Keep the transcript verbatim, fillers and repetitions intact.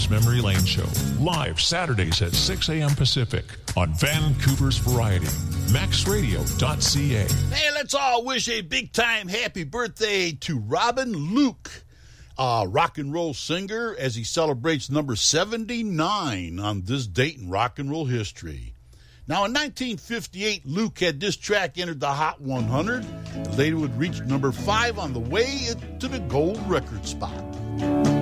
Blues Memory Lane Show, live Saturdays at six a.m. Pacific on Vancouver's Variety, max radio dot c a. Hey, let's all wish a big-time happy birthday to Robin Luke, a rock and roll singer, as he celebrates number seventy-nine on this date in rock and roll history. Now, in nineteen fifty-eight, Luke had this track entered the Hot one hundred, and later would reach number five on the way to the gold record spot.